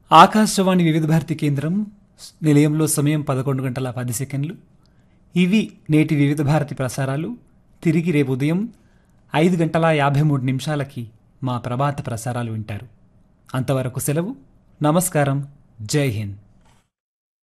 ఆకాశవాణి వివిధ భారతి కేంద్రం నిలయంలో సమయం 11 గంటల 10 సెకండ్లు. ఇవి నేటి వివిధ భారతి ప్రసారాలు. తిరిగి రేపు ఉదయం 5 గంటల 53 నిమిషాలకి మా ప్రభాత ప్రసారాలు వింటారు. అంతవరకు సెలవు. నమస్కారం. జై హింద్.